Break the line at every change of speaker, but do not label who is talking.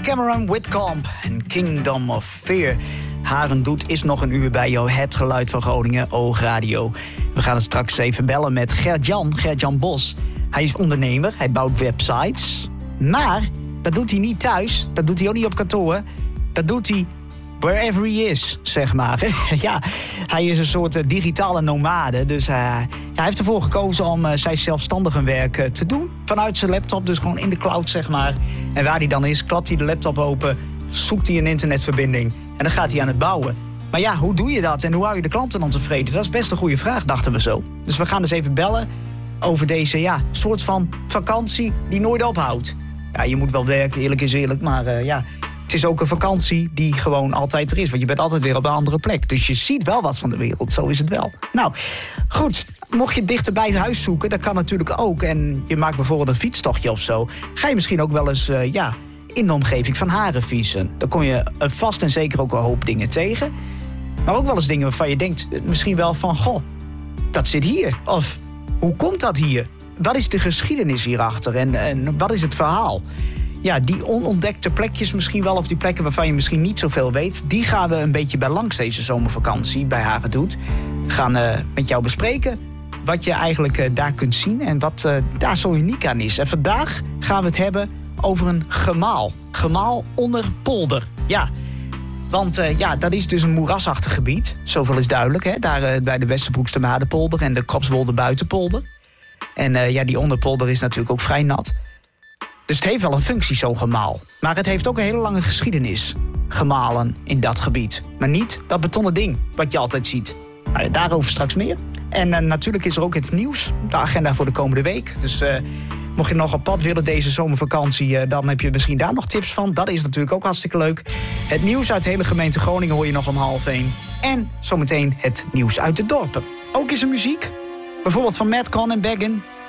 Cameron Whitcomb en Kingdom of Fear. Harendoet is nog een uur bij jou. Het geluid van Groningen, Oogradio. We gaan het straks even bellen met Gert-Jan Bos. Hij is ondernemer, hij bouwt websites. Maar dat doet hij niet thuis, dat doet hij ook niet op kantoor. Dat doet hij wherever he is, zeg maar. Ja, hij is een soort digitale nomade. Dus hij heeft ervoor gekozen om zijn zelfstandige werk te doen. Vanuit zijn laptop, dus gewoon in de cloud, zeg maar. En waar hij dan is, klapt hij de laptop open, zoekt hij een internetverbinding en dan gaat hij aan het bouwen. Maar ja, hoe doe je dat en hoe hou je de klanten dan tevreden? Dat is best een goede vraag, dachten we zo. Dus we gaan dus even bellen over deze soort van vakantie die nooit ophoudt. Ja, je moet wel werken, eerlijk is eerlijk, maar het is ook een vakantie die gewoon altijd er is. Want je bent altijd weer op een andere plek. Dus je ziet wel wat van de wereld, zo is het wel. Nou, goed, mocht je dichter bij huis zoeken, dat kan natuurlijk ook. En je maakt bijvoorbeeld een fietstochtje of zo. Ga je misschien ook wel eens in de omgeving van Haren fietsen. Dan kom je vast en zeker ook een hoop dingen tegen. Maar ook wel eens dingen waarvan je denkt misschien wel van, goh, dat zit hier. Of, hoe komt dat hier? Wat is de geschiedenis hierachter en wat is het verhaal? Ja, die onontdekte plekjes misschien wel, of die plekken waarvan je misschien niet zoveel weet, die gaan we een beetje bij langs deze zomervakantie bij Harendoet. We gaan met jou bespreken wat je eigenlijk daar kunt zien en wat daar zo uniek aan is. En vandaag gaan we het hebben over een gemaal. Gemaal onder polder. Ja, want dat is dus een moerasachtig gebied. Zoveel is duidelijk, hè? Daar bij de Westerbroekster Madenpolder en de Kropswolde Buitenpolder. En die onderpolder is natuurlijk ook vrij nat. Dus het heeft wel een functie, zo'n gemaal. Maar het heeft ook een hele lange geschiedenis. Gemalen in dat gebied. Maar niet dat betonnen ding wat je altijd ziet. Nou ja, daarover straks meer. En natuurlijk is er ook het nieuws. De agenda voor de komende week. Dus mocht je nog op pad willen deze zomervakantie, dan heb je misschien daar nog tips van. Dat is natuurlijk ook hartstikke leuk. Het nieuws uit de hele gemeente Groningen hoor je nog om 12:30. En zometeen het nieuws uit de dorpen. Ook is er muziek. Bijvoorbeeld van Madcon en Baggin.